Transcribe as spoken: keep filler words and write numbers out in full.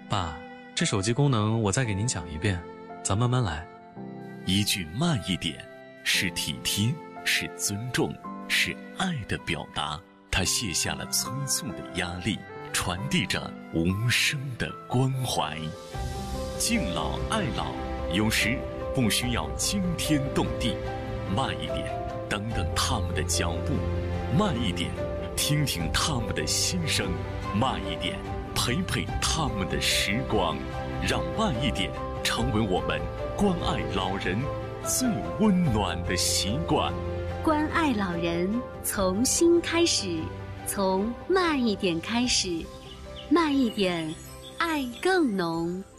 爸，这手机功能我再给您讲一遍，咱慢慢来。 一句慢一点，是体贴，是尊重，是爱的表达。他卸下了催促的压力，传递着无声的关怀。敬老爱老，有时不需要惊天动地，慢一点，等等他们的脚步；慢一点，听听他们的心声；慢一点，陪陪他们的时光。让慢一点成为我们关爱老人最温暖的习惯。 关爱老人从心开始，从慢一点开始，慢一点，爱更浓。